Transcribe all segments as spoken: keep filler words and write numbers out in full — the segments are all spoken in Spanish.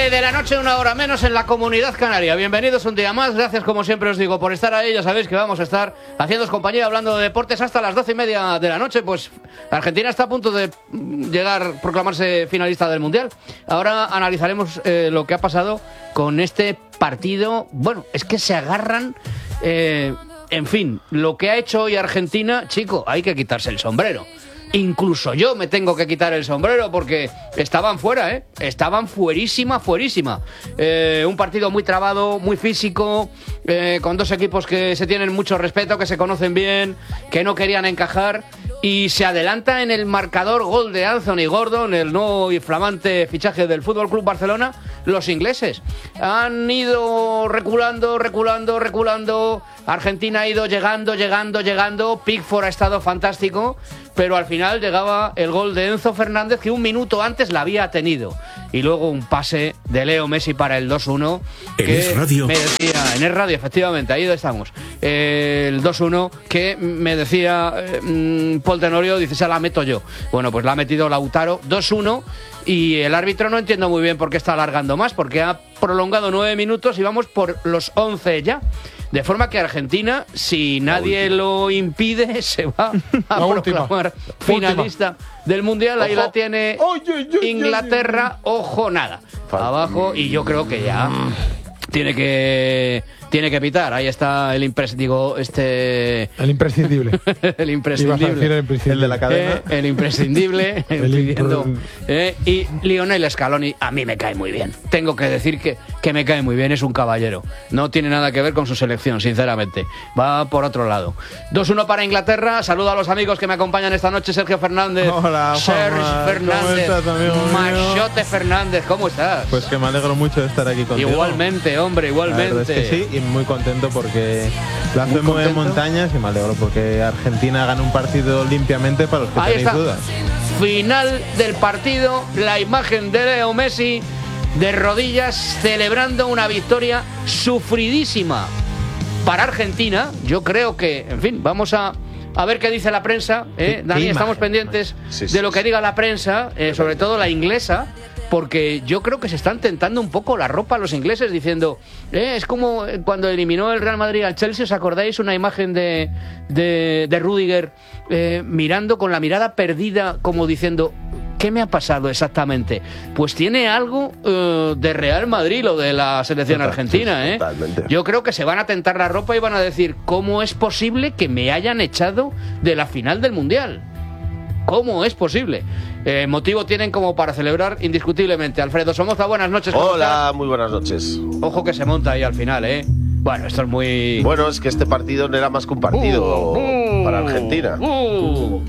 doce de la noche, una hora menos en la Comunidad Canaria. Bienvenidos un día más. Gracias, como siempre os digo, por estar ahí. Ya sabéis que vamos a estar haciéndoos compañía, hablando de deportes hasta las doce y media de la noche. Pues Argentina está a punto de llegar, proclamarse finalista del Mundial. Ahora analizaremos eh, lo que ha pasado con este partido. Bueno, es que se agarran... Eh, en fin, lo que ha hecho hoy Argentina, chico, hay que quitarse el sombrero. Incluso yo me tengo que quitar el sombrero porque estaban fuera, ¿eh? Estaban fuerísima, fuerísima. Eh, un partido muy trabado, muy físico, eh, con dos equipos que se tienen mucho respeto, que se conocen bien, que no querían encajar. Y se adelanta en el marcador gol de Anthony Gordon, el nuevo y flamante fichaje del F C Barcelona, los ingleses. Han ido reculando, reculando, reculando. Argentina ha ido llegando, llegando, llegando. Pickford ha estado fantástico, pero al final llegaba el gol de Enzo Fernández, que un minuto antes la había tenido. Y luego un pase de Leo Messi para el dos uno. Que Es Radio. Me decía, en Es Radio, efectivamente, ahí estamos. Eh, el dos uno que me decía eh, Paul Tenorio, dice, se la meto yo. Bueno, pues la ha metido Lautaro, dos uno. Y el árbitro no entiendo muy bien por qué está alargando más, porque ha prolongado nueve minutos y vamos por los once ya. De forma que Argentina, si nadie lo impide, se va a la proclamar última. finalista última. del Mundial. Ahí Ojo. la tiene Oy, oy, oy, Inglaterra, ojo nada. Abajo, y yo creo que ya tiene que tiene que pitar. Ahí está el impres, digo, este El imprescindible. el imprescindible. Ibas a decir el imprescindible. El de la cadena. Eh, el imprescindible. El pidiendo, impro- eh, y Lionel Scaloni a mí me cae muy bien. Tengo que decir que, que me cae muy bien. Es un caballero. No tiene nada que ver con su selección, sinceramente. Va por otro lado. dos uno para Inglaterra. Saludo a los amigos que me acompañan esta noche. Sergio Fernández. Hola, Sergio Juanma. Fernández. ¿Cómo estás, amigo mío? Machote Fernández. ¿Cómo estás? Pues que me alegro mucho de estar aquí contigo. Igualmente, hombre, La igualmente. verdad es que sí, y muy contento porque la hace Muy mover contento. montañas y me alegro porque Argentina gana un partido limpiamente para los que Ahí tenéis está. dudas. Final del partido, la imagen de Leo Messi de rodillas celebrando una victoria sufridísima para Argentina. Yo creo que, en fin, vamos a, a ver qué dice la prensa. ¿eh? ¿Qué- Dani, qué estamos imagen? pendientes Sí, sí, de lo que sí. diga la prensa, eh, sobre todo la inglesa, porque yo creo que se están tentando un poco la ropa los ingleses diciendo, eh, es como cuando eliminó el Real Madrid al Chelsea, ¿os acordáis? Una imagen de, de, de Rüdiger eh, mirando con la mirada perdida, como diciendo, ¿qué me ha pasado exactamente? Pues tiene algo eh, de Real Madrid lo de la selección Total, argentina, sí, ¿eh? totalmente. Yo creo que se van a tentar la ropa y van a decir, ¿cómo es posible que me hayan echado de la final del Mundial? ¿Cómo es posible? Eh, motivo tienen como para celebrar indiscutiblemente. Alfredo Somoza, buenas noches. ¿cómo Hola, muy buenas noches. estás? Ojo que se monta ahí al final, ¿eh? Bueno, esto es muy... Bueno, es que este partido no era más que un partido Uh, uh, para Argentina. uh.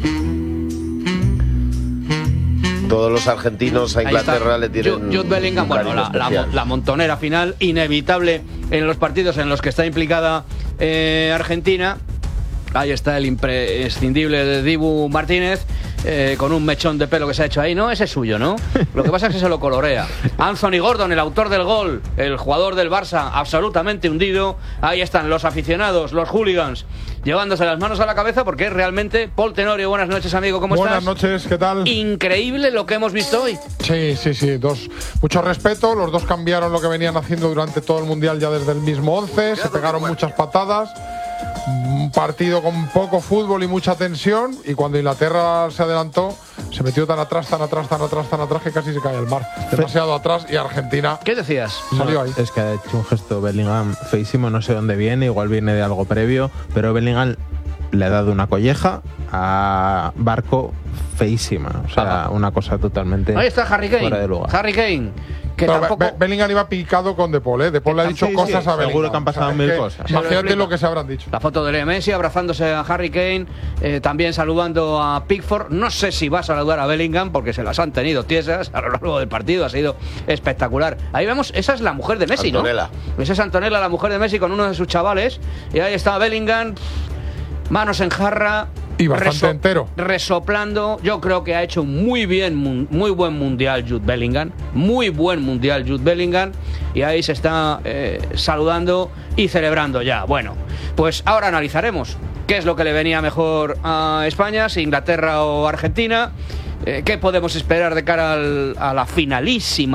Todos los argentinos a Ahí Inglaterra está. le tienen Jude- Jude Bellingham, un bueno, cariño la, la, especial. la montonera final, inevitable en los partidos en los que está implicada eh, Argentina. Ahí está el imprescindible de Dibu Martínez, eh, con un mechón de pelo que se ha hecho ahí. No, ese es suyo, ¿no? Lo que pasa es que se lo colorea. Anthony Gordon, el autor del gol, el jugador del Barça, absolutamente hundido. Ahí están los aficionados, los hooligans, llevándose las manos a la cabeza porque es realmente... Paul Tenorio, buenas noches, amigo, ¿cómo Buenas estás? noches, ¿qué tal? Increíble lo que hemos visto hoy. Sí, sí, sí. Dos, mucho respeto. Los dos cambiaron lo que venían haciendo durante todo el Mundial ya desde el mismo once. Se pegaron muchas patadas. Un partido con poco fútbol y mucha tensión. Y cuando Inglaterra se adelantó, se metió tan atrás, tan atrás, tan atrás, tan atrás que casi se cae al mar. Demasiado atrás y Argentina ¿Qué decías? salió ahí. Es que ha hecho un gesto Bellingham feísimo, no sé dónde viene, igual viene de algo previo, pero Bellingham le ha dado una colleja a Barco feísima. O sea, Ajá. una cosa totalmente Ahí está Harry fuera de Kane. lugar. Harry Kane, que Pero tampoco... Be- Bellingham iba picado con De Paul, ¿eh? De Paul le ha Sí, dicho sí, cosas a seguro Bellingham. que han pasado es mil que cosas. Se lo Imagínate explico. lo que se habrán dicho. La foto de Leo Messi abrazándose a Harry Kane, eh, también saludando a Pickford. No sé si va a saludar a Bellingham porque se las han tenido tiesas a lo largo del partido. Ha sido espectacular. Ahí vemos, esa es la mujer de Messi, Antonella. ¿no? Esa es Antonella, la mujer de Messi, con uno de sus chavales. Y ahí está Bellingham, manos en jarra. Y bastante entero. Resoplando. Yo creo que ha hecho un muy bien, mun- muy buen mundial Jude Bellingham. Muy buen mundial Jude Bellingham. Y ahí se está eh, saludando y celebrando ya. Bueno, pues ahora analizaremos qué es lo que le venía mejor a España, si Inglaterra o Argentina. Eh, ¿Qué podemos esperar de cara al- a la finalísima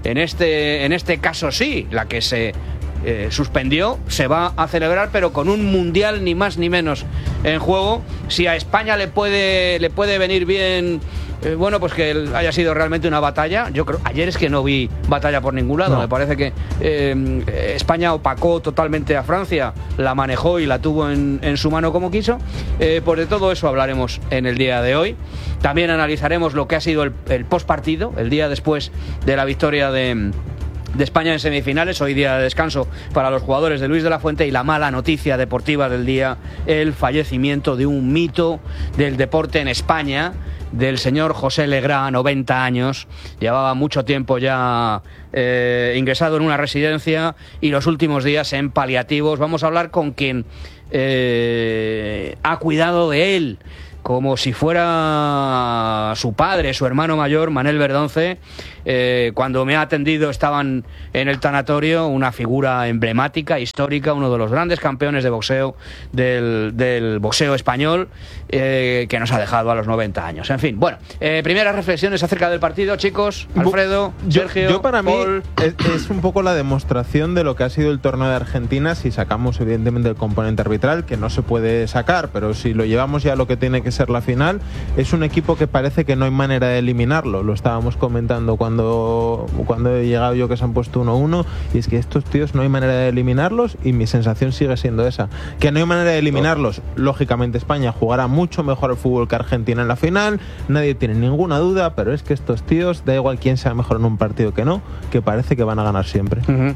en este, en este caso sí, la que se eh, suspendió, se va a celebrar, pero con un mundial ni más ni menos en juego. Si a España le puede, le puede venir bien, eh, bueno, pues que haya sido realmente una batalla. Yo creo, ayer es que no vi batalla por ningún lado. No. Me parece que eh, España opacó totalmente a Francia, la manejó y la tuvo en, en su mano como quiso. Eh, pues de todo eso hablaremos en el día de hoy. También analizaremos lo que ha sido el, el postpartido, el día después de la victoria de de España en semifinales. Hoy día de descanso para los jugadores de Luis de la Fuente, y la mala noticia deportiva del día, el fallecimiento de un mito del deporte en España, del señor José Legrá, noventa años, llevaba mucho tiempo ya eh, ingresado en una residencia y los últimos días en paliativos. Vamos a hablar con quien eh, ha cuidado de él como si fuera su padre, su hermano mayor, Manel Verdonce. Eh, cuando me ha atendido estaban en el tanatorio, una figura emblemática, histórica, uno de los grandes campeones de boxeo del, del boxeo español, eh, que nos ha dejado a los noventa años. En fin, bueno, eh, primeras reflexiones acerca del partido, chicos. Alfredo, yo, Sergio, yo para Paul. mí es, es un poco la demostración de lo que ha sido el torneo de Argentina, si sacamos evidentemente el componente arbitral, que no se puede sacar, pero si lo llevamos ya a lo que tiene que ser la final. Es un equipo que parece que no hay manera de eliminarlo. Lo estábamos comentando cuando, cuando he llegado yo, que se han puesto uno uno, y es que estos tíos no hay manera de eliminarlos, y mi sensación sigue siendo esa, que no hay manera de eliminarlos. Lógicamente España jugará mucho mejor al fútbol que Argentina en la final, nadie tiene ninguna duda, pero es que estos tíos, da igual quién sea mejor en un partido que no, que parece que van a ganar siempre. Uh-huh.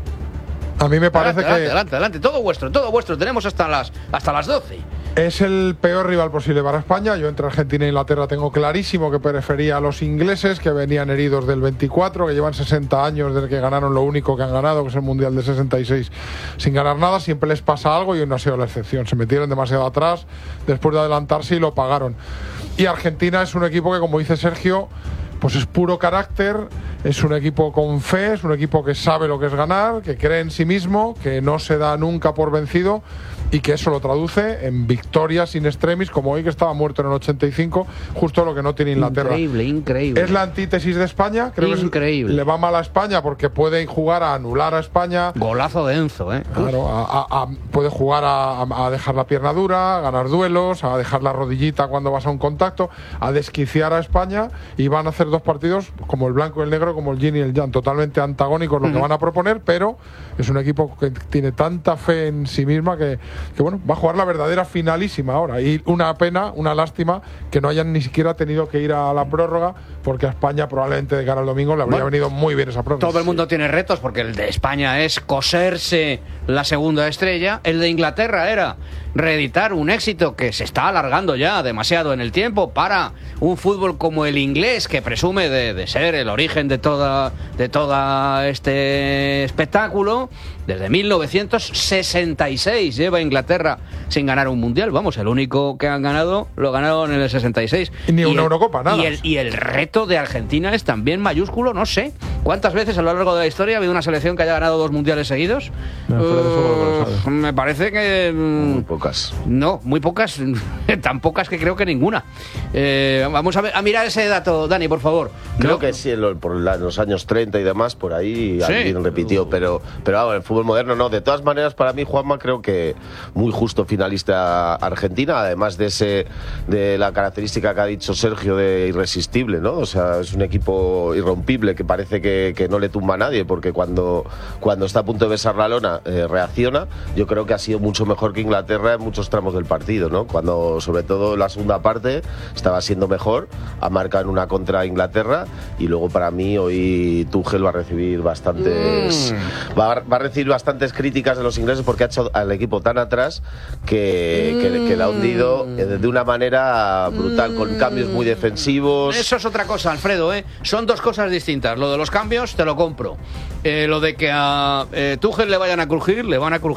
A mí me parece adelante, que... Adelante, adelante, adelante, todo vuestro, todo vuestro. Tenemos hasta las, hasta las doce. Es el peor rival posible para España. Yo entre Argentina e Inglaterra tengo clarísimo que prefería a los ingleses, que venían heridos del veinticuatro, que llevan sesenta años desde que ganaron lo único que han ganado, que es el Mundial de sesenta y seis, sin ganar nada. Siempre les pasa algo y hoy no ha sido la excepción. Se metieron demasiado atrás después de adelantarse y lo pagaron. Y Argentina es un equipo que, como dice Sergio, pues es puro carácter, es un equipo con fe, es un equipo que sabe lo que es ganar, que cree en sí mismo, que no se da nunca por vencido, y que eso lo traduce en victorias in extremis, como hoy, que estaba muerto en el ochenta y cinco, justo lo que no tiene Inglaterra. Increíble, increíble. Es la antítesis de España. Creo increíble. que es, le va mal a España porque puede jugar a anular a España. Golazo de Enzo, ¿eh? Claro, a, a, a, puede jugar a, a dejar la pierna dura, a ganar duelos, a dejar la rodillita cuando vas a un contacto, a desquiciar a España, y van a hacer dos partidos como el blanco y el negro, como el yin y el yang, totalmente antagónicos lo uh-huh. que van a proponer, pero es un equipo que tiene tanta fe en sí misma que, que bueno, va a jugar la verdadera finalísima ahora. Y una pena, una lástima que no hayan ni siquiera tenido que ir a la prórroga, porque a España probablemente de cara al domingo le habría bueno, venido muy bien esa prórroga. Todo el mundo sí. tiene retos, porque el de España es coserse la segunda estrella, el de Inglaterra era reeditar un éxito que se está alargando ya demasiado en el tiempo para un fútbol como el inglés, que presume de, de ser el origen de toda de todo este espectáculo. Desde mil novecientos sesenta y seis lleva Inglaterra sin ganar un mundial. Vamos, el único que han ganado lo ganaron en el sesenta y seis. Ni y una el, Eurocopa, nada. Y el, y el reto de Argentina es también mayúsculo. No sé cuántas veces a lo largo de la historia ha habido una selección que haya ganado dos mundiales seguidos. No, uh, me parece que... Muy pocas. No, muy pocas. Tan pocas que creo que ninguna. Eh, vamos a, ver, a mirar ese dato, Dani, por favor. Creo no. que sí, en, lo, por la, en los años treinta y demás, por ahí sí. alguien repitió, pero, pero ahora el fútbol moderno no. De todas maneras, para mí, Juanma, creo que muy justo finalista Argentina, además de ese de la característica que ha dicho Sergio de irresistible, ¿no? O sea, es un equipo irrompible que parece que, que no le tumba a nadie, porque cuando, cuando está a punto de besar la lona eh, reacciona. Yo creo que ha sido mucho mejor que Inglaterra en muchos tramos del partido, ¿no? Cuando, sobre todo la segunda parte, estaba siendo mejor, ha marcado en una contra Inglaterra, y luego para mí hoy Tuchel va a recibir bastantes mm. va, va a recibir bastantes críticas de los ingleses, porque ha hecho al equipo tan atrás que, mm. que, que la ha hundido de una manera brutal, mm. con cambios muy defensivos. Eso es otra cosa, Alfredo, ¿eh? Son dos cosas distintas. Lo de los cambios te lo compro. Eh, lo de que a eh, Tuchel le vayan a crujir, le van a crujir.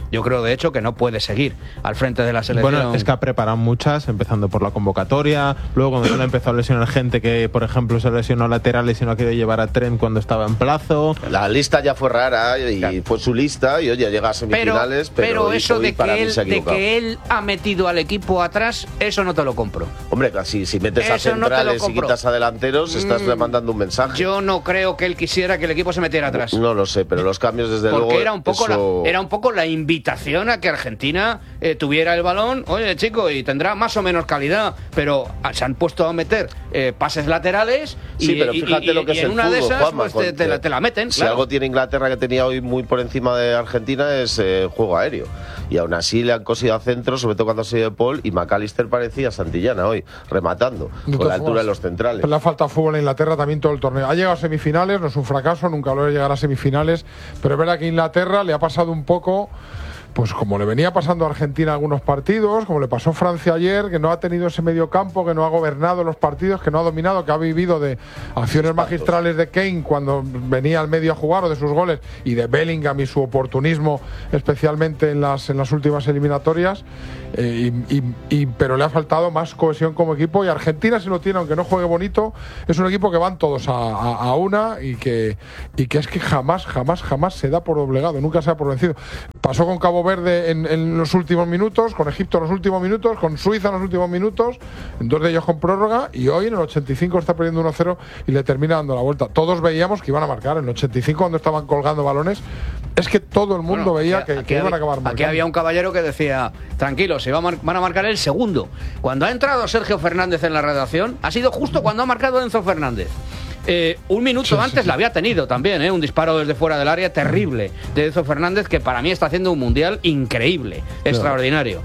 Yo creo, de hecho, que no puede seguir al frente de la selección. Bueno, es que ha preparado muchas, empezando por la convocatoria, luego cuando se le empezó a lesionar gente que, por ejemplo, se lesionó laterales y no ha querido llevar a Trent cuando estaba en plazo. La lista ya fue rara y claro. fue su lista y oye, llega a semifinales, pero, pero, pero eso hoy, de, que él, de que él ha metido al equipo atrás, eso no te lo compro. Hombre, casi si metes eso a centrales no y quitas a delanteros, mm, estás mandando un mensaje. Yo no creo que él quisiera que el equipo se metiera atrás. No, no lo sé, pero los cambios desde Porque luego era un poco eso... la, era un poco la invitación a que Argentina eh, tuviera el balón, oye chico, y tendrá más o menos calidad, pero se han puesto a meter eh, pases laterales y, sí, pero fíjate y, lo que y es en el una fútbol, de esas Juanma, pues te, te, la, te la meten. Si claro. algo tiene Inglaterra que tenía hoy muy por encima de Argentina es eh, juego aéreo. Y aún así le han cosido a centro, sobre todo cuando ha sido de Paul, y McAllister parecía Santillana hoy, rematando, de con la altura de los centrales. Pero le ha faltado fútbol en Inglaterra también todo el torneo. Ha llegado a semifinales, no es un fracaso, nunca lo ha llegado a semifinales, pero es verdad que Inglaterra le ha pasado un poco... Pues como le venía pasando a Argentina algunos partidos, como le pasó a Francia ayer, que no ha tenido ese medio campo, que no ha gobernado los partidos, que no ha dominado, que ha vivido de acciones magistrales de Kane cuando venía al medio a jugar o de sus goles, y de Bellingham y su oportunismo, especialmente en las, en las últimas eliminatorias, eh, y, y, y, pero le ha faltado más cohesión como equipo, y Argentina si lo tiene, aunque no juegue bonito, es un equipo que van todos a, a, a una y que, y que es que jamás, jamás, jamás se da por doblegado, nunca se da por vencido. Pasó con Cabo Verde en, en los últimos minutos, con Egipto en los últimos minutos, con Suiza en los últimos minutos, en dos de ellos con prórroga, y hoy en el ochenta y cinco está perdiendo uno cero y le termina dando la vuelta. Todos veíamos que iban a marcar en el ochenta y cinco cuando estaban colgando balones. Es que todo el mundo bueno, veía aquí, que, que iban a acabar marcando. Aquí había un caballero que decía, tranquilos, se va a mar- van a marcar el segundo. Cuando ha entrado Sergio Fernández en la redacción, ha sido justo cuando ha marcado Enzo Fernández. Eh, un minuto sí, antes sí. la había tenido también, ¿eh? Un disparo desde fuera del área terrible de Enzo Fernández, que para mí está haciendo un mundial increíble, claro. extraordinario.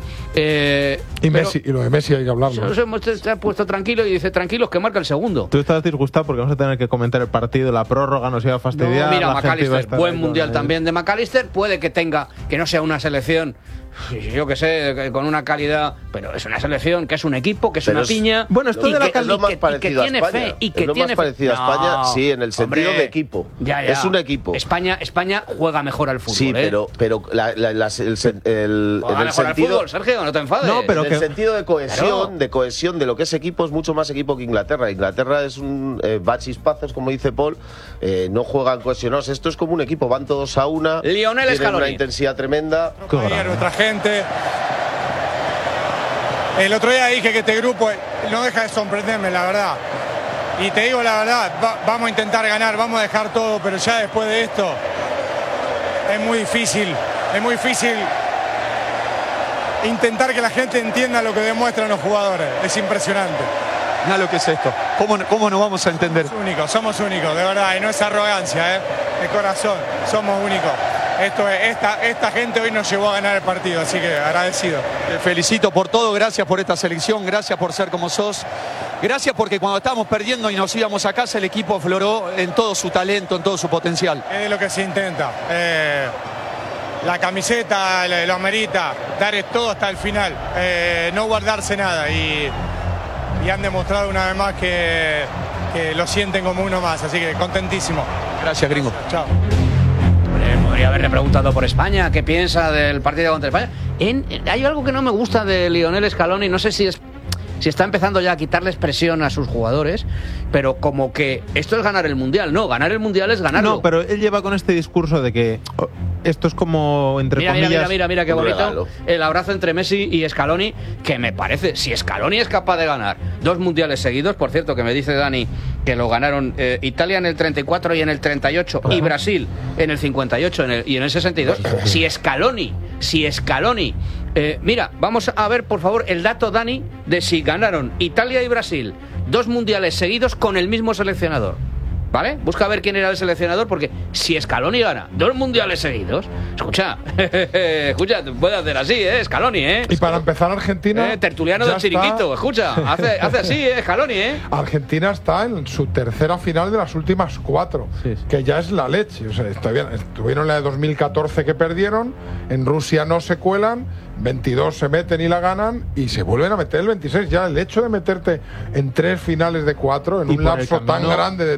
Eh, y, Messi, y lo de Messi hay que hablarlo. Nos hemos se ha puesto tranquilo y dice tranquilos que marca el segundo. Tú estás disgustado porque vamos a tener que comentar el partido, la prórroga nos iba a fastidiar. No, mira, McAllister, buen mundial también de McAllister, puede que tenga, que no sea una selección, yo que sé, con una calidad, pero es una selección que es un equipo, que es pero una es, piña. Bueno, esto de la calidad es lo más parecido a España. Y que es lo tiene más parecido fe. a España, no, sí, en el sentido hombre, de equipo. Ya, ya. Es un equipo. España, España juega mejor al fútbol. Sí, ¿eh? pero, pero la, la, la, el, el, juega en el mejor sentido. Al fútbol, Sergio, no te enfades. No, pero en que, el sentido de cohesión, claro. de cohesión de lo que es equipo, es mucho más equipo que Inglaterra. Inglaterra es un eh, va chispazos, como dice Paul, eh, no juegan cohesionados. Esto es como un equipo, van todos a una. Lionel tienen Scaloni. Una intensidad tremenda. A nuestra gente. El otro día dije que este grupo no deja de sorprenderme, la verdad. Y te digo la verdad, va, vamos a intentar ganar, vamos a dejar todo, pero ya después de esto es muy difícil, es muy difícil intentar que la gente entienda lo que demuestran los jugadores. Es impresionante. Mira lo que es esto. ¿Cómo, cómo nos vamos a entender? Somos únicos, somos únicos, de verdad, y no es arrogancia, ¿eh? De corazón, somos únicos. Esto es, esta, esta gente hoy nos llevó a ganar el partido, así que agradecido. Te felicito por todo, gracias por esta selección, gracias por ser como sos. Gracias porque cuando estábamos perdiendo y nos íbamos a casa, el equipo afloró en todo su talento, en todo su potencial. Es lo que se intenta. Eh, la camiseta lo amerita, dar todo hasta el final, eh, no guardarse nada. Y, y han demostrado una vez más que, que lo sienten como uno más, así que contentísimo. Gracias, gringo. Chao. Podría haberle preguntado por España, qué piensa del partido contra España. En, hay algo que no me gusta de Lionel Scaloni, no sé si es si está empezando ya a quitarles presión a sus jugadores, pero como que esto es ganar el Mundial. No, ganar el Mundial es ganarlo. No, pero él lleva con este discurso de que esto es como, entre mira, comillas... Mira, mira, mira, qué bonito regalo. El abrazo entre Messi y Scaloni, que me parece, si Scaloni es capaz de ganar dos Mundiales seguidos, por cierto, que me dice Dani que lo ganaron eh, Italia en el treinta y cuatro y en el treinta y ocho, uh-huh. y Brasil en el cincuenta y ocho en el, y en el sesenta y dos, si Scaloni, si Scaloni... Eh, mira, vamos a ver, por favor, el dato, Dani, de si ganaron Italia y Brasil dos mundiales seguidos con el mismo seleccionador. ¿Vale? Busca a ver quién era el seleccionador, porque si Scaloni gana dos mundiales seguidos, escucha, escucha, puede hacer así, ¿eh? Scaloni, ¿eh? Y para empezar, Argentina. Eh, tertuliano del chiringuito, escucha, hace, hace así, ¿eh? Scaloni, ¿eh? Argentina está en su tercera final de las últimas cuatro, sí, sí. que ya es la leche. O sea, estuvieron la de dos mil catorce que perdieron, en Rusia no se cuelan, veintidós se meten y la ganan, y se vuelven a meter el veintiséis. Ya el hecho de meterte en tres finales de cuatro, en y un lapso tan grande de tiempo.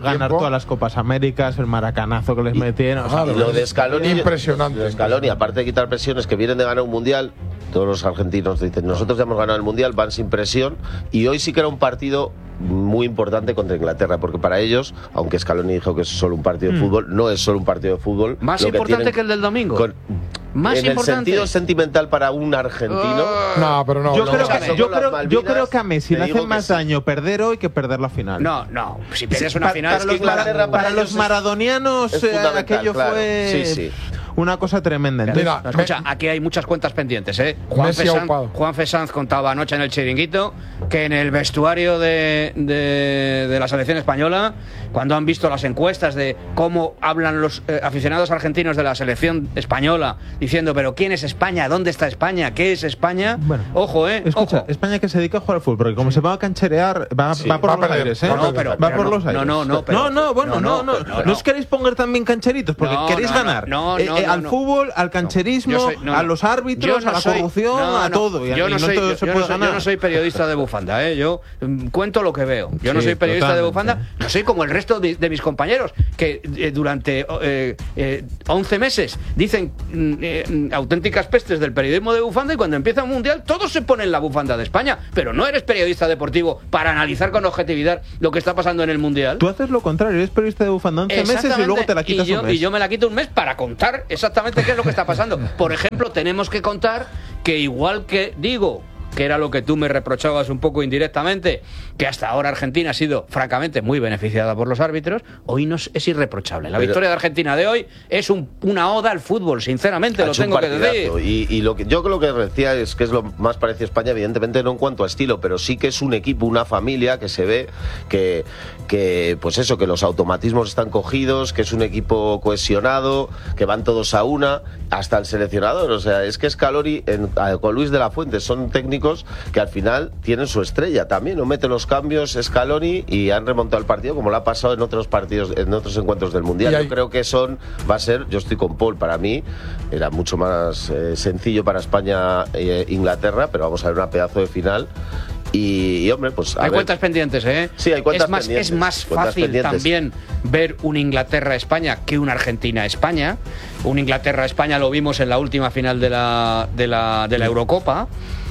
todas las Copas Américas, el maracanazo que les metieron. O sea, y lo de Scaloni, impresionante. Lo de Scaloni, aparte de quitar presiones que vienen de ganar un mundial, todos los argentinos dicen, nosotros ya hemos ganado el mundial, van sin presión, y hoy sí que era un partido muy importante contra Inglaterra, porque para ellos, aunque Scaloni dijo que es solo un partido de fútbol, no es solo un partido de fútbol. Más importante que, que el del domingo. Con, Más en importante. el sentido sentimental para un argentino. Uh, no, pero no. Yo, no, creo, no, que, no. yo, creo, yo creo que a Messi le hace más sí. daño perder hoy que perder la final. No, no. Si pierdes una pa, final. Para, Es los, que para, para para los maradonianos, es eh, aquello claro. fue. Sí, sí. Una cosa tremenda. Entonces, Mira, no, escucha, me, aquí hay muchas cuentas pendientes, ¿eh? Juan Messi Fesanz, aupado. Juan Fesanz contaba anoche en el Chiringuito que en el vestuario de, de, de la selección española, cuando han visto las encuestas de cómo hablan los eh, aficionados argentinos de la selección española, diciendo, pero ¿quién es España? ¿Dónde está España? ¿Qué es España? Bueno, ojo, ¿eh? Escucha, ojo. España que se dedica a jugar al fútbol, porque como sí. se va a cancherear, va, Sí. va por Va a los perder. aires, ¿eh? No, no, pero- va pero por no, los no, aires. no, no, pero- no, no, bueno, no, no, no, no, no, no os queréis poner también cancheritos, porque No, queréis no, ganar no, eh, no, eh, no, al no. fútbol, al cancherismo, Yo soy- no, a no. los árbitros, Yo no a la soy- corrupción, no, a no. todo. Y, Yo y no soy, todo yo, se yo puede no soy, yo ganar. no soy periodista de bufanda, ¿eh? Yo mm, cuento lo que veo. Yo no Sí, soy periodista totalmente. de bufanda. No soy como el resto de, de mis compañeros que eh, durante eh, eh, once meses dicen mm, eh, auténticas pestes del periodismo de bufanda, y cuando empieza un mundial todos se ponen la bufanda de España. Pero no eres periodista deportivo para analizar con objetividad lo que está pasando en el mundial. Tú haces lo contrario, eres periodista de bufanda once meses y Exactamente. luego te la quitas y yo, un mes. y yo me la quito un mes para contar exactamente qué es lo que está pasando. Por ejemplo, tenemos que contar que igual que digo, que era lo que tú me reprochabas un poco indirectamente, que hasta ahora Argentina ha sido francamente muy beneficiada por los árbitros, hoy no es, es irreprochable. La Pero, victoria de Argentina de hoy es un, una oda al fútbol, sinceramente, ha lo hecho un tengo que decir. partidazo. Y, y lo que yo creo que decía es que es lo más parecido a España, evidentemente no en cuanto a estilo, pero sí que es un equipo, una familia que se ve que, que pues eso, que los automatismos están cogidos, que es un equipo cohesionado, que van todos a una, hasta el seleccionador. O sea, es que Scaloni en, con Luis de la Fuente son técnicos que al final tienen su estrella también, no mete los cambios Scaloni y han remontado el partido como lo ha pasado en otros partidos, en otros encuentros del Mundial. Hay... Yo creo que son, va a ser, yo estoy con Paul, para mí era mucho más eh, sencillo para España e Inglaterra, pero vamos a ver una pedazo de final. Y, y hombre, pues a hay ver. cuentas pendientes, ¿eh? Sí, hay cuentas es más, pendientes. Es más Cuentas fácil pendientes. también ver un Inglaterra-España que un Argentina-España. Un Inglaterra-España lo vimos en la última final de la, de la, de la Eurocopa.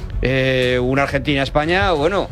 Eh, una Argentina-España, bueno,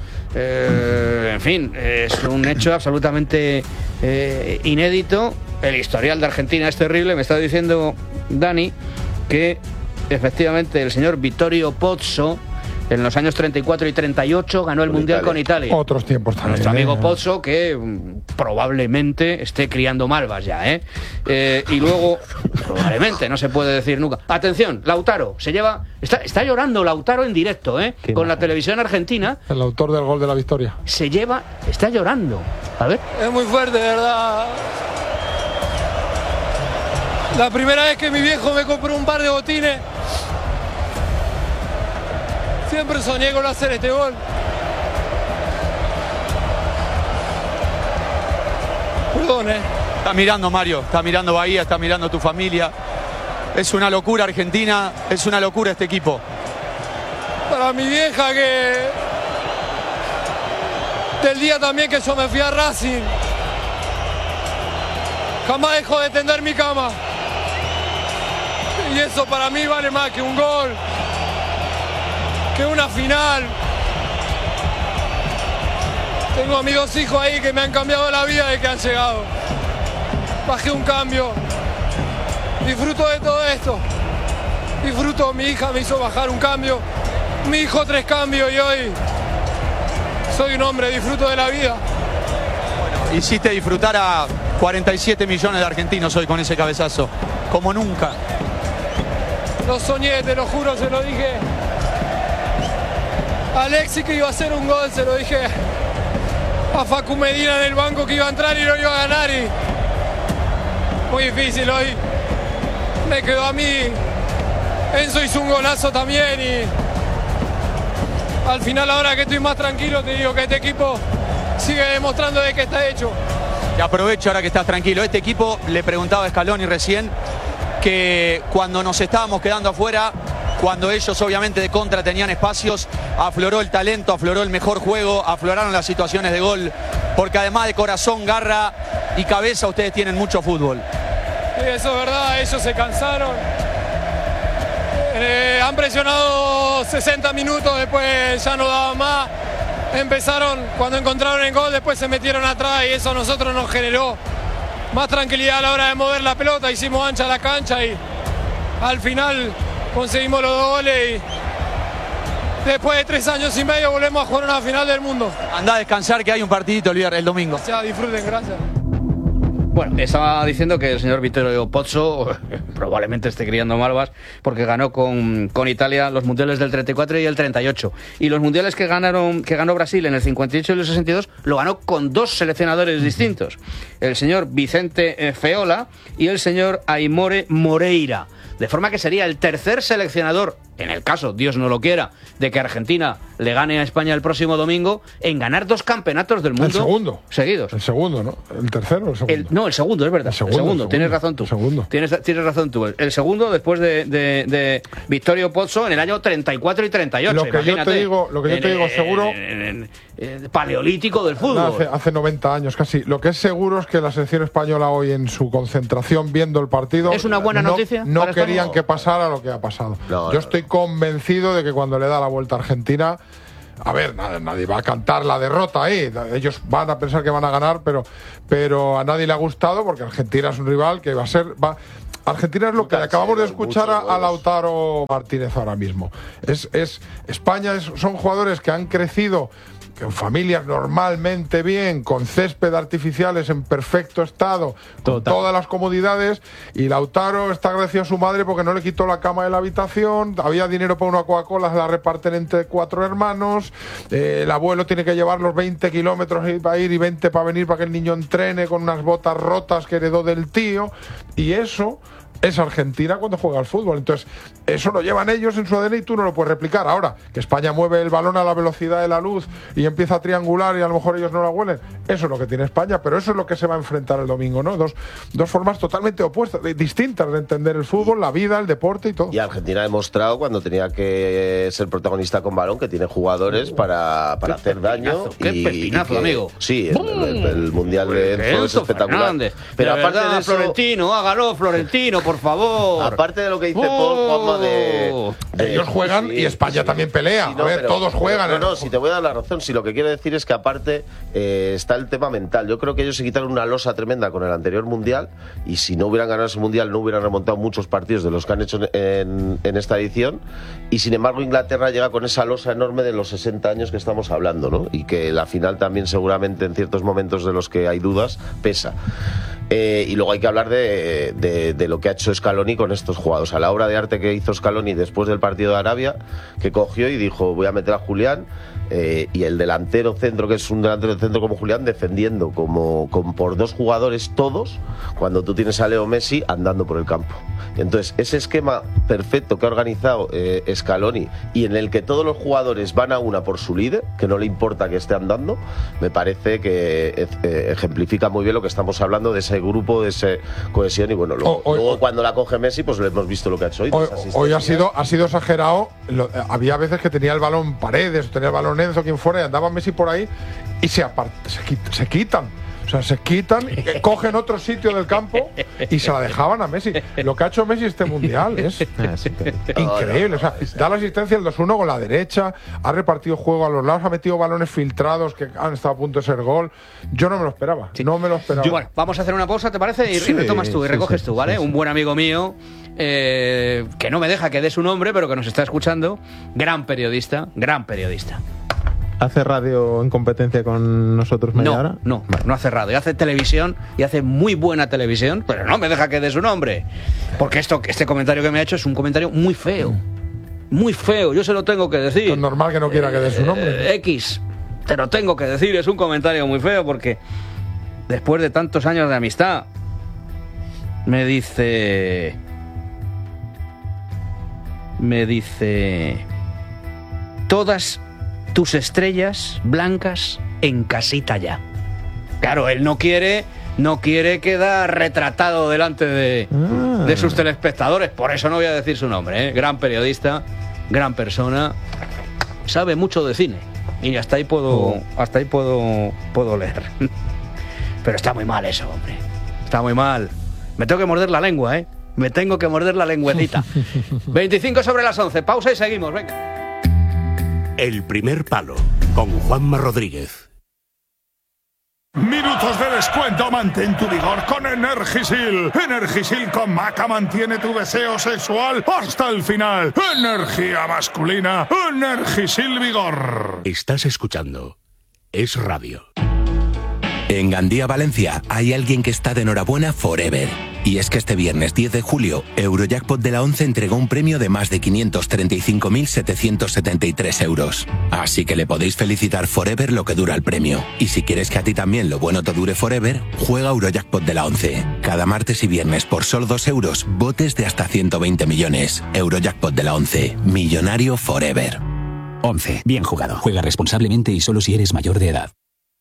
eh, en fin, es un hecho absolutamente eh, inédito. El historial de Argentina es terrible. Me está diciendo Dani que efectivamente el señor Vittorio Pozzo en los años treinta y cuatro y treinta y ocho ganó el Con Mundial Italia. con Italia. Otros tiempos también. Nuestro amigo ¿eh? Pozzo, que mm, probablemente esté criando malvas ya, ¿eh? Eh, y luego, probablemente, no se puede decir nunca. Atención, Lautaro, se lleva... Está, está llorando Lautaro en directo, ¿eh? Qué Con la majo. televisión argentina. El autor del gol de la victoria. Se lleva... Está llorando. A ver. Es muy fuerte, de verdad. La primera vez que mi viejo me compró un par de botines, siempre soñé con hacer este gol. Perdón, eh. Está mirando Mario, está mirando Bahía, está mirando tu familia. Es una locura Argentina, es una locura este equipo. Para mi vieja que... Del día también que yo me fui a Racing. Jamás dejó de tender mi cama. Y eso para mí vale más que un gol, que una final. Tengo a mis dos hijos ahí que me han cambiado la vida desde que han llegado. Bajé un cambio. Disfruto de todo esto. Disfruto, mi hija me hizo bajar un cambio. Mi hijo tres cambios y hoy soy un hombre, disfruto de la vida. Hiciste disfrutar a cuarenta y siete millones de argentinos hoy con ese cabezazo, como nunca. Lo soñé, te lo juro, se lo dije a Alexis que iba a hacer un gol, se lo dije a Facu Medina en el banco que iba a entrar y no iba a ganar. Y muy difícil hoy. Me quedó a mí. Enzo hizo un golazo también y al final, ahora que estoy más tranquilo, te digo que este equipo sigue demostrando de que está hecho. Y aprovecho ahora que estás tranquilo. Este equipo, le preguntaba a Scaloni recién, que cuando nos estábamos quedando afuera, cuando ellos obviamente de contra tenían espacios, afloró el talento, afloró el mejor juego, afloraron las situaciones de gol, porque además de corazón, garra y cabeza ustedes tienen mucho fútbol. Sí, eso es verdad, ellos se cansaron. Eh, han presionado sesenta minutos, después ya no daban más. Empezaron, cuando encontraron el gol, después se metieron atrás y eso a nosotros nos generó más tranquilidad a la hora de mover la pelota. Hicimos ancha la cancha y al final conseguimos los dos goles y después de tres años y medio volvemos a jugar una final del mundo. Andá a descansar que hay un partidito el viernes, el domingo. Ya, disfruten, gracias. Bueno, estaba diciendo que el señor Vittorio Pozzo probablemente esté criando malvas porque ganó con, con Italia los mundiales del treinta y cuatro y el treinta y ocho. Y los mundiales que ganaron que ganó Brasil en el cincuenta y ocho y el sesenta y dos lo ganó con dos seleccionadores distintos. El señor Vicente Feola y el señor Aimore Moreira. De forma que sería el tercer seleccionador, en el caso, Dios no lo quiera, de que Argentina le gane a España el próximo domingo, en ganar dos campeonatos del mundo el segundo. seguidos. El segundo, ¿no? ¿El tercero o el segundo? El, no, el segundo, es verdad. El segundo, el segundo. el segundo. Tienes razón tú. El segundo. Tienes, tienes razón tú. El, el segundo después de, de, de Vittorio Pozzo en el año treinta y cuatro y treinta y ocho. Lo que imagínate. yo te digo, lo que yo En- te digo en- seguro. en- en- en- paleolítico del fútbol. No, hace, hace noventa años casi. Lo que es seguro es que la selección española hoy en su concentración viendo el partido ¿Es una buena no, noticia no para querían España? que pasara lo que ha pasado. No, Yo no, estoy convencido de que cuando le da la vuelta a Argentina, a ver, nadie, nadie va a cantar la derrota ahí. Ellos van a pensar que van a ganar, pero, pero a nadie le ha gustado porque Argentina es un rival que va a ser. Va, Argentina es lo que le acabamos de escuchar a, a Lautaro Martínez ahora mismo. Es, es España es, son jugadores que han crecido en familias normalmente bien, con césped artificiales en perfecto estado, con Total. todas las comodidades, y Lautaro está agradecido a su madre porque no le quitó la cama de la habitación, había dinero para una Coca-Cola, se la reparten entre cuatro hermanos, eh, el abuelo tiene que llevar los veinte kilómetros para ir y veinte para venir para que el niño entrene con unas botas rotas que heredó del tío, y eso es Argentina cuando juega al fútbol. Entonces, eso lo llevan ellos en su A D N y tú no lo puedes replicar. Ahora, que España mueve el balón a la velocidad de la luz y empieza a triangular y a lo mejor ellos no la huelen, eso es lo que tiene España, pero eso es lo que se va a enfrentar el domingo, ¿no? Dos, dos formas totalmente opuestas, distintas de entender el fútbol, la vida, el deporte y todo. Y Argentina ha demostrado cuando tenía que ser protagonista con balón que tiene jugadores para, para Qué hacer daño. pepinazo, qué y- pepinazo, y que- amigo. Sí, el, el- el- el Mundial de Enzo es Enzo espectacular. Fernández. Pero De aparte verdad, de eso, Florentino, hágalo, Florentino, por favor. aparte de lo que dice Paul, Juanma, de, de- Ellos juegan y España también pelea. A ver, todos juegan, No, ¿eh? no, si te voy a dar la razón. Si lo que quiero decir es que aparte eh, está el tema mental. Yo creo que ellos se quitaron una losa tremenda con el anterior Mundial y si no hubieran ganado ese Mundial no hubieran remontado muchos partidos de los que han hecho en, en esta edición. Y sin embargo Inglaterra llega con esa losa enorme de los sesenta años que estamos hablando, ¿no? Y que la final también seguramente en ciertos momentos de los que hay dudas pesa. Eh, y luego hay que hablar de, de, de lo que ha hecho Scaloni con estos jugadores. A la obra de arte que hizo Scaloni después del partido de Arabia, que cogió y dijo, voy a meter a Julián, eh, y el delantero centro, que es un delantero centro como Julián, defendiendo como, como por dos jugadores todos, cuando tú tienes a Leo Messi andando por el campo. Entonces, ese esquema perfecto que ha organizado eh, Scaloni y en el que todos los jugadores van a una por su líder, que no le importa que esté andando, me parece que eh, ejemplifica muy bien lo que estamos hablando de ese grupo, de esa cohesión. Y bueno, luego, Hoy- luego hoy- cuando la coge Messi, pues lo hemos visto lo que ha hecho hoy. Hoy, esas hoy ha asistencias. sido ha sido exagerado. Lo- eh, había veces que tenía el balón Paredes, tenía el balón Enzo, quien fuera, y andaba Messi por ahí y se, apart- se, quit- se quitan. O sea, se quitan, eh, cogen otro sitio del campo y se la dejaban a Messi. Lo que ha hecho Messi este mundial es Ah, sí, pero- increíble. O sea, da la asistencia el dos uno con la derecha, ha repartido juego a los lados, ha metido balones filtrados que han estado a punto de ser gol. Yo no me lo esperaba. No me lo esperaba. Bueno, vamos a hacer una pausa, ¿te parece? Y, Sí, y retomas tú y sí, recoges sí, tú, ¿vale? sí, sí. Un buen amigo mío, eh, que no me deja que dé su nombre, pero que nos está escuchando. Gran periodista, gran periodista. ¿Hace radio en competencia con nosotros media No, hora? no, no hace radio, hace televisión y hace muy buena televisión, pero no me deja que dé su nombre. Porque esto, este comentario que me ha hecho es un comentario muy feo. Muy feo, yo se lo tengo que decir. Es normal que no quiera que dé su nombre. Eh, X, te lo tengo que decir, es un comentario muy feo porque después de tantos años de amistad, me dice... Me dice... Todas tus estrellas blancas en casita ya. Claro, él no quiere... No quiere quedar retratado delante de, Ah. de sus telespectadores. Por eso no voy a decir su nombre, ¿eh? Gran periodista, gran persona, sabe mucho de cine. Y hasta ahí puedo, Oh. hasta ahí puedo, puedo leer. Pero está muy mal eso, hombre. Está muy mal. Me tengo que morder la lengua, ¿eh? Me tengo que morder la lengüecita. veinticinco sobre las once. Pausa y seguimos, venga. El primer palo, con Juanma Rodríguez. Minutos de descuento, mantén tu vigor con Energisil. Energisil con maca mantiene tu deseo sexual hasta el final. Energía masculina, Energisil Vigor. Estás escuchando Es Radio. En Gandía, Valencia, hay alguien que está de enhorabuena forever. Y es que este viernes diez de julio, Eurojackpot de la once entregó un premio de más de quinientos treinta y cinco mil setecientos setenta y tres euros. Así que le podéis felicitar forever lo que dura el premio. Y si quieres que a ti también lo bueno te dure forever, juega Eurojackpot de la once. Cada martes y viernes por solo dos euros, botes de hasta ciento veinte millones. Eurojackpot de la once. Millonario forever. once. Bien jugado. Juega responsablemente y solo si eres mayor de edad.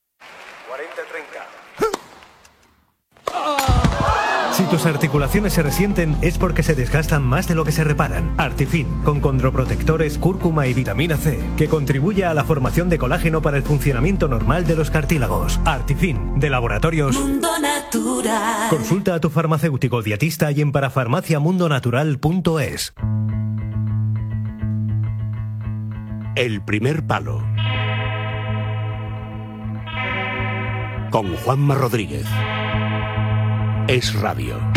Si tus articulaciones se resienten es porque se desgastan más de lo que se reparan. Artifin, con condroprotectores, cúrcuma y vitamina C, que contribuye a la formación de colágeno para el funcionamiento normal de los cartílagos. Artifin, de Laboratorios Mundo Natural. Consulta a tu farmacéutico dietista y en parafarmaciamundonatural punto es. El primer palo, con Juanma Rodríguez. Es Radio.